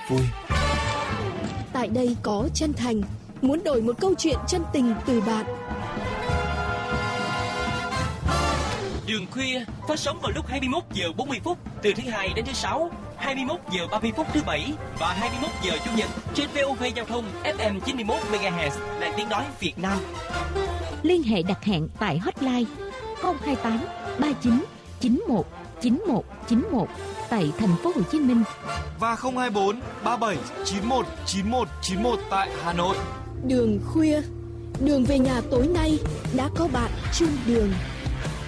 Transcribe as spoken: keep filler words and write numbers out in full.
vui. Tại đây có chân thành, muốn đổi một câu chuyện chân tình từ bạn. Đường khuya phát sóng vào lúc hai mươi mốt giờ bốn mươi phút từ thứ hai đến thứ sáu, hai mươi mốt giờ ba mươi phút thứ bảy và hai mươi mốt giờ chủ nhật trên vê o vê Giao thông ép em chín mươi mốt mê ga héc là tiếng nói Việt Nam. Liên hệ đặt hẹn tại hotline không hai tám ba chín chín một chín một chín một tại thành phố Hồ Chí Minh và không hai bốn ba bảy chín một chín một chín một tại Hà Nội. Đường khuya, đường về nhà tối nay đã có bạn chung đường.